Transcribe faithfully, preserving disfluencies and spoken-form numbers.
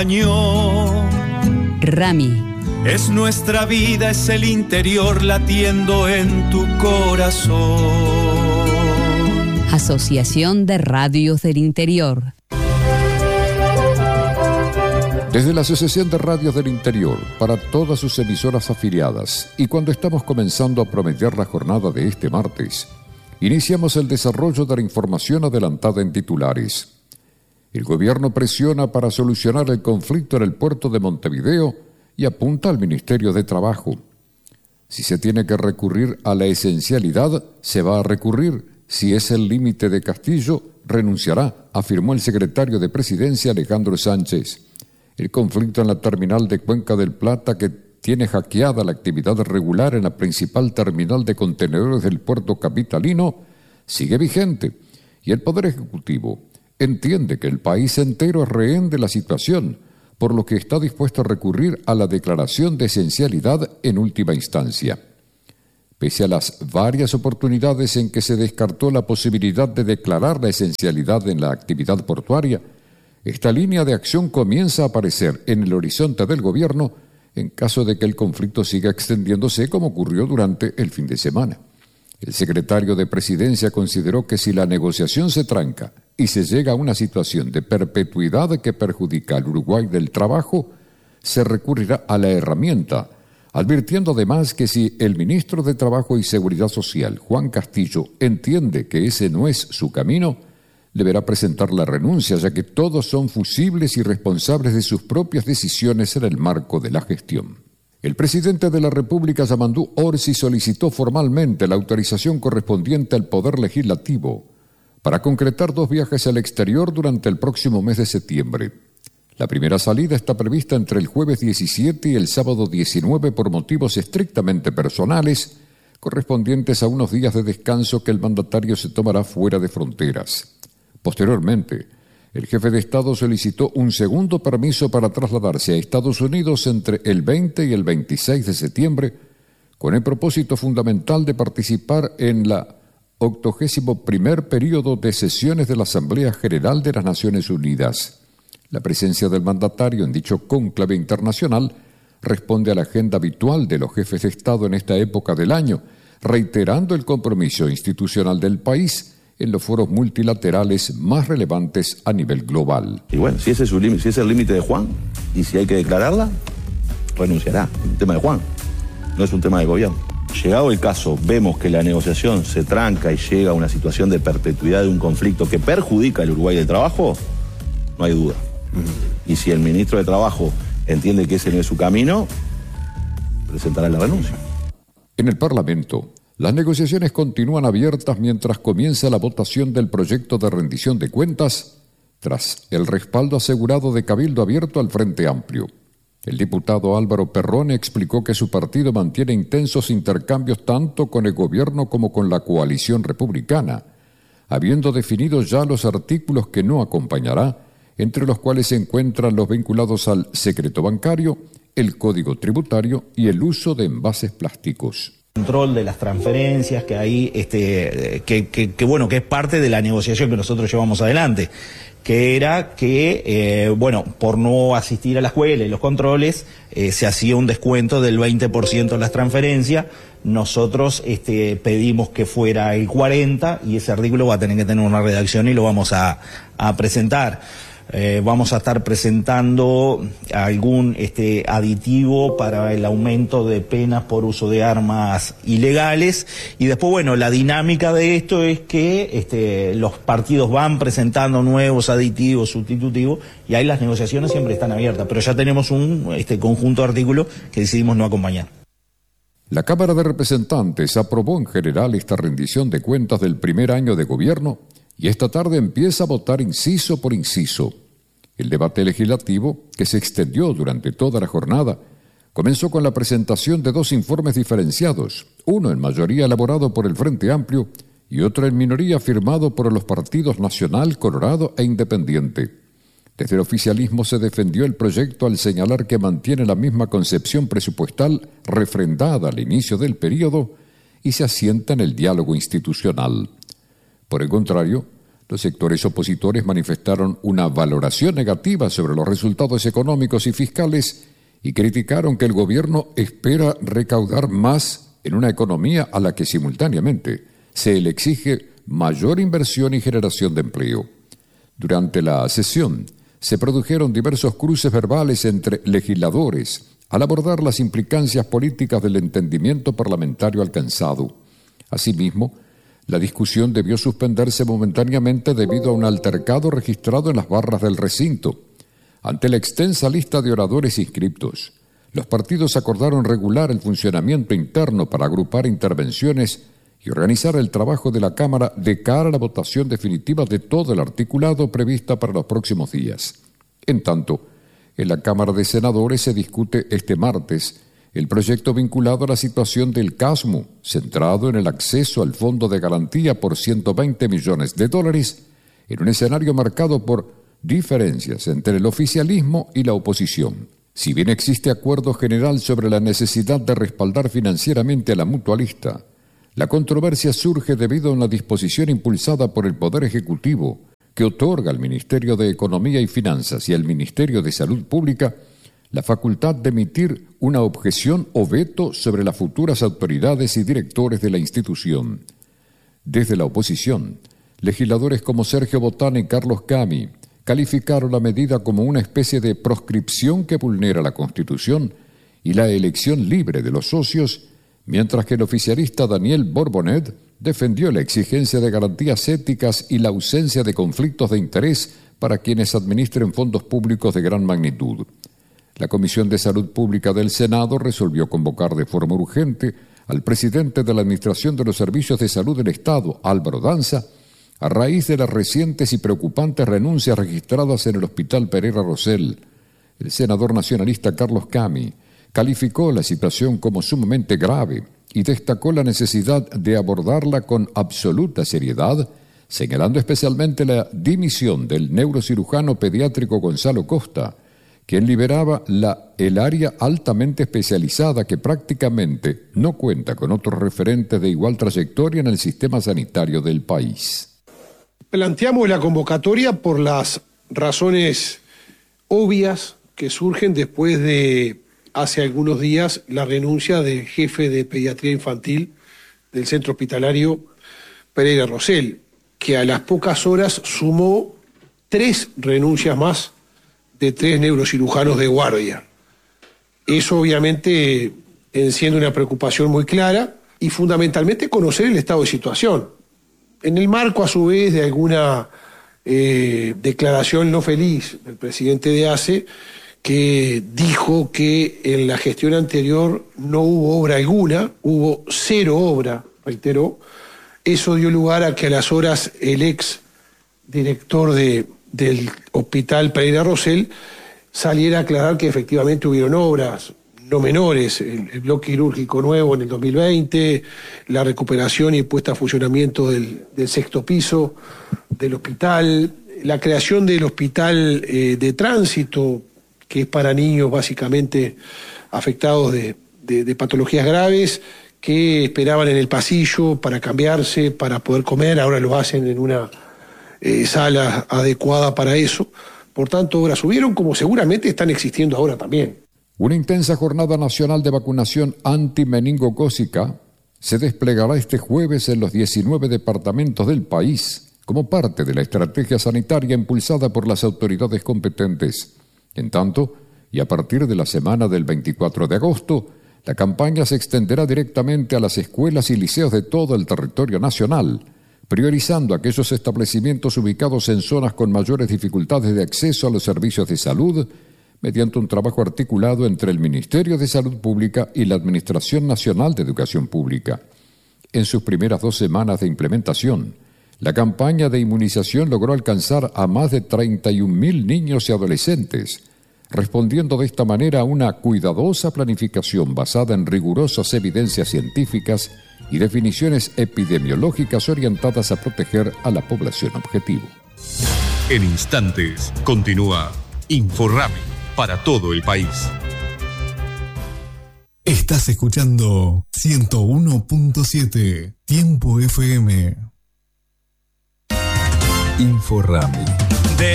Rami. Es nuestra vida, es el interior latiendo en tu corazón. Asociación de Radios del Interior. Desde la Asociación de Radios del Interior, para todas sus emisoras afiliadas, y cuando estamos comenzando a promediar la jornada de este martes, iniciamos el desarrollo de la información adelantada en titulares. El gobierno presiona para solucionar el conflicto en el puerto de Montevideo y apunta al Ministerio de Trabajo. Si se tiene que recurrir a la esencialidad, se va a recurrir. Si es el límite de Castillo, renunciará, afirmó el secretario de Presidencia Alejandro Sánchez. El conflicto en la terminal de Cuenca del Plata, que tiene hackeada la actividad regular en la principal terminal de contenedores del puerto capitalino, sigue vigente, y el Poder Ejecutivo entiende que el país entero es rehén de la situación, por lo que está dispuesto a recurrir a la declaración de esencialidad en última instancia. Pese a las varias oportunidades en que se descartó la posibilidad de declarar la esencialidad en la actividad portuaria, esta línea de acción comienza a aparecer en el horizonte del gobierno en caso de que el conflicto siga extendiéndose como ocurrió durante el fin de semana. El secretario de Presidencia consideró que si la negociación se tranca y se llega a una situación de perpetuidad que perjudica al Uruguay del trabajo, se recurrirá a la herramienta, advirtiendo además que si el ministro de Trabajo y Seguridad Social, Juan Castillo, entiende que ese no es su camino, deberá presentar la renuncia, ya que todos son fusibles y responsables de sus propias decisiones en el marco de la gestión. El presidente de la República, Yamandú Orsi, solicitó formalmente la autorización correspondiente al Poder Legislativo para concretar dos viajes al exterior durante el próximo mes de septiembre. La primera salida está prevista entre el jueves diecisiete y el sábado diecinueve por motivos estrictamente personales, correspondientes a unos días de descanso que el mandatario se tomará fuera de fronteras. Posteriormente, el jefe de Estado solicitó un segundo permiso para trasladarse a Estados Unidos entre el veinte y el veintiséis de septiembre, con el propósito fundamental de participar en la octogésimo primer período de sesiones de la Asamblea General de las Naciones Unidas. La presencia del mandatario en dicho cónclave internacional responde a la agenda habitual de los jefes de Estado en esta época del año, reiterando el compromiso institucional del país en los foros multilaterales más relevantes a nivel global. Y bueno, si ese es su límite, si es el límite de Juan, y si hay que declararla, renunciará. Es un tema de Juan, no es un tema de gobierno. Llegado el caso, vemos que la negociación se tranca y llega a una situación de perpetuidad de un conflicto que perjudica al Uruguay del trabajo, no hay duda. Uh-huh. Y si el ministro de Trabajo entiende que ese no es su camino, presentará la renuncia. En el Parlamento, las negociaciones continúan abiertas mientras comienza la votación del proyecto de rendición de cuentas, tras el respaldo asegurado de Cabildo Abierto al Frente Amplio. El diputado Álvaro Perrone explicó que su partido mantiene intensos intercambios tanto con el gobierno como con la coalición republicana, habiendo definido ya los artículos que no acompañará, entre los cuales se encuentran los vinculados al secreto bancario, el código tributario y el uso de envases plásticos. Control de las transferencias, que ahí, este, que, que, que bueno, que es parte de la negociación que nosotros llevamos adelante, que era que, eh, bueno, por no asistir a la escuela y los controles, eh, se hacía un descuento del veinte por ciento en las transferencias. Nosotros este, pedimos que fuera el cuarenta por ciento y ese artículo va a tener que tener una redacción y lo vamos a, a presentar. Eh, vamos a estar presentando algún este, aditivo para el aumento de penas por uso de armas ilegales y después, bueno, la dinámica de esto es que este, los partidos van presentando nuevos aditivos, sustitutivos y ahí las negociaciones siempre están abiertas, pero ya tenemos un este, conjunto de artículos que decidimos no acompañar. La Cámara de Representantes aprobó en general esta rendición de cuentas del primer año de gobierno y esta tarde empieza a votar inciso por inciso. El debate legislativo, que se extendió durante toda la jornada, comenzó con la presentación de dos informes diferenciados, uno en mayoría elaborado por el Frente Amplio y otro en minoría firmado por los partidos Nacional, Colorado e Independiente. Desde el oficialismo se defendió el proyecto al señalar que mantiene la misma concepción presupuestal refrendada al inicio del periodo y se asienta en el diálogo institucional. Por el contrario, Los sectores opositores manifestaron una valoración negativa sobre los resultados económicos y fiscales y criticaron que el gobierno espera recaudar más en una economía a la que simultáneamente se le exige mayor inversión y generación de empleo. Durante la sesión se produjeron diversos cruces verbales entre legisladores al abordar las implicancias políticas del entendimiento parlamentario alcanzado. Asimismo, la discusión debió suspenderse momentáneamente debido a un altercado registrado en las barras del recinto. Ante la extensa lista de oradores inscriptos, los partidos acordaron regular el funcionamiento interno para agrupar intervenciones y organizar el trabajo de la Cámara de cara a la votación definitiva de todo el articulado prevista para los próximos días. En tanto, en la Cámara de Senadores se discute este martes el proyecto vinculado a la situación del CASMU, centrado en el acceso al Fondo de Garantía por ciento veinte millones de dólares, en un escenario marcado por diferencias entre el oficialismo y la oposición. Si bien existe acuerdo general sobre la necesidad de respaldar financieramente a la mutualista, la controversia surge debido a una disposición impulsada por el Poder Ejecutivo que otorga al Ministerio de Economía y Finanzas y al Ministerio de Salud Pública la facultad de emitir una objeción o veto sobre las futuras autoridades y directores de la institución. Desde la oposición, legisladores como Sergio Botana y Carlos Cami calificaron la medida como una especie de proscripción que vulnera la Constitución y la elección libre de los socios, mientras que el oficialista Daniel Borbonet defendió la exigencia de garantías éticas y la ausencia de conflictos de interés para quienes administren fondos públicos de gran magnitud. La Comisión de Salud Pública del Senado resolvió convocar de forma urgente al presidente de la Administración de los Servicios de Salud del Estado, Álvaro Danza, a raíz de las recientes y preocupantes renuncias registradas en el Hospital Pereira Rosell. El senador nacionalista Carlos Cami calificó la situación como sumamente grave y destacó la necesidad de abordarla con absoluta seriedad, señalando especialmente la dimisión del neurocirujano pediátrico Gonzalo Costa, quien liberaba la, el área altamente especializada que prácticamente no cuenta con otros referentes de igual trayectoria en el sistema sanitario del país. Planteamos la convocatoria por las razones obvias que surgen después de, hace algunos días, la renuncia del jefe de pediatría infantil del centro hospitalario Pereira Rosell, que a las pocas horas sumó tres renuncias más de tres neurocirujanos de guardia. Eso obviamente enciende una preocupación muy clara y fundamentalmente conocer el estado de situación. En el marco, a su vez, de alguna eh, declaración no feliz del presidente de A C E, que dijo que en la gestión anterior no hubo obra alguna, hubo cero obra, reiteró. Eso dio lugar a que a las horas el ex director de del Hospital Pereira Rosell saliera a aclarar que efectivamente hubieron obras no menores, el, el bloque quirúrgico nuevo en el dos mil veinte, la recuperación y puesta a funcionamiento del, del sexto piso del hospital, la creación del hospital eh, de tránsito, que es para niños básicamente afectados de, de, de patologías graves, que esperaban en el pasillo para cambiarse, para poder comer, ahora lo hacen en una Eh, sala adecuada para eso. Por tanto, obras subieron, como seguramente están existiendo ahora también. Una intensa jornada nacional de vacunación antimeningocócica se desplegará este jueves en los diecinueve departamentos del país como parte de la estrategia sanitaria impulsada por las autoridades competentes. En tanto, y a partir de la semana del veinticuatro de agosto, la campaña se extenderá directamente a las escuelas y liceos de todo el territorio nacional, priorizando aquellos establecimientos ubicados en zonas con mayores dificultades de acceso a los servicios de salud, mediante un trabajo articulado entre el Ministerio de Salud Pública y la Administración Nacional de Educación Pública. En sus primeras dos semanas de implementación, la campaña de inmunización logró alcanzar a más de treinta y un mil niños y adolescentes, respondiendo de esta manera a una cuidadosa planificación basada en rigurosas evidencias científicas y definiciones epidemiológicas orientadas a proteger a la población objetivo. En instantes, continúa Inforrami para todo el país. Estás escuchando ciento uno punto siete Tiempo F M. Inforami.